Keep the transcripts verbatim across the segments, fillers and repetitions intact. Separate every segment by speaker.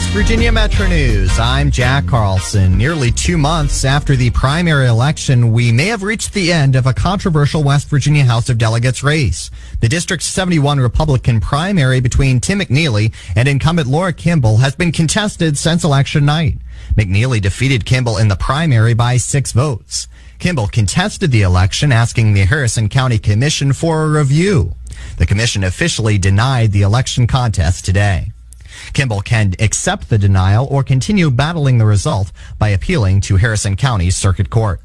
Speaker 1: West Virginia Metro News. I'm Jack Carlson. Nearly two months after the primary election, we may have reached the end of a controversial West Virginia House of Delegates race. The District seventy-one Republican primary between Tim McNeely and incumbent Laura Kimball has been contested since election night. McNeely defeated Kimball in the primary by six votes. Kimball contested the election, asking the Harrison County Commission for a review. The commission officially denied the election contest today. Kimball can accept the denial or continue battling the result by appealing to Harrison County Circuit Court.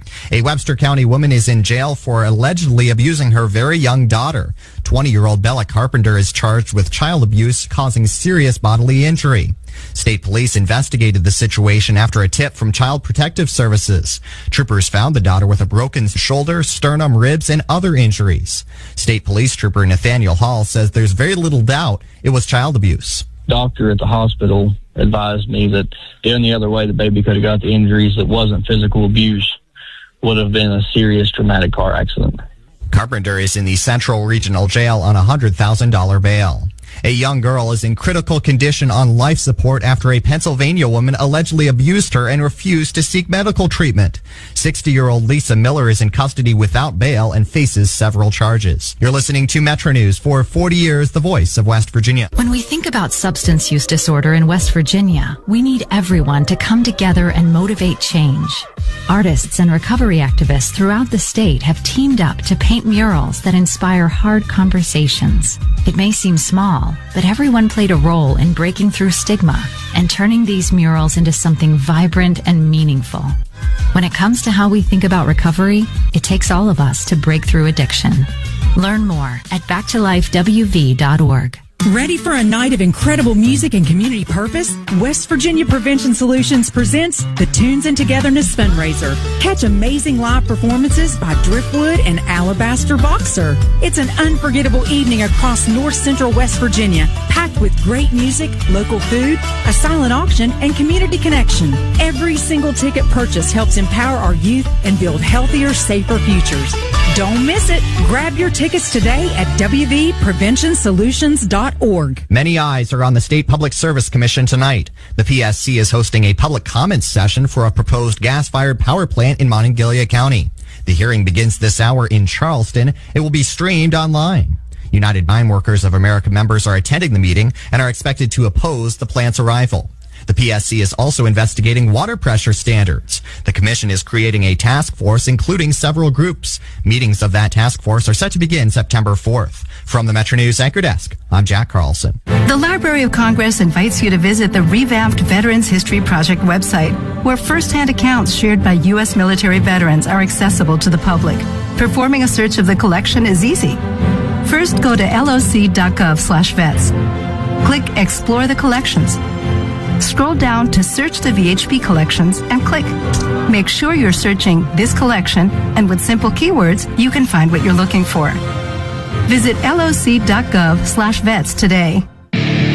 Speaker 1: A Webster County woman is in jail for allegedly abusing her very young daughter. twenty-year-old Bella Carpenter is charged with child abuse causing serious bodily injury. State police investigated the situation after a tip from Child Protective Services. Troopers found the daughter with a broken shoulder, sternum, ribs, and other injuries. State Police Trooper Nathaniel Hall says there's very little doubt it was child abuse.
Speaker 2: Doctor at the hospital advised me that the only other way the baby could have got the injuries that wasn't physical abuse would have been a serious traumatic car accident.
Speaker 1: Carpenter is in the Central Regional Jail on a one hundred thousand dollars bail. A young girl is in critical condition on life support after a Pennsylvania woman allegedly abused her and refused to seek medical treatment. sixty-year-old Lisa Miller is in custody without bail and faces several charges. You're listening to Metro News. For forty years, the voice of West Virginia.
Speaker 3: When we think about substance use disorder in West Virginia, we need everyone to come together and motivate change. Artists and recovery activists throughout the state have teamed up to paint murals that inspire hard conversations. It may seem small, but everyone played a role in breaking through stigma and turning these murals into something vibrant and meaningful. When it comes to how we think about recovery, it takes all of us to break through addiction. Learn more at back to life w v dot org.
Speaker 4: Ready for a night of incredible music and community purpose? West Virginia Prevention Solutions presents the Tunes and Togetherness Fundraiser. Catch amazing live performances by Driftwood and Alabaster Boxer. It's an unforgettable evening across North Central West Virginia, packed with great music, local food, a silent auction, and community connection. Every single ticket purchase helps empower our youth and build healthier, safer futures. Don't miss it. Grab your tickets today at w v prevention solutions dot org.
Speaker 1: Many eyes are on the State Public Service Commission tonight. The P S C is hosting a public comment session for a proposed gas-fired power plant in Monongalia County. The hearing begins this hour in Charleston. It will be streamed online. United Mine Workers of America members are attending the meeting and are expected to oppose the plant's arrival. The P S C is also investigating water pressure standards. The commission is creating a task force, including several groups. Meetings of that task force are set to begin September fourth. From the Metro News Anchor Desk, I'm Jack Carlson.
Speaker 5: The Library of Congress invites you to visit the revamped Veterans History Project website, where first-hand accounts shared by U S military veterans are accessible to the public. Performing a search of the collection is easy. First, go to L O C dot gov slash vets. Click Explore the Collections. Scroll down to search the V H P collections and click. Make sure you're searching this collection, and with simple keywords, you can find what you're looking for. Visit L O C dot gov slash vets today.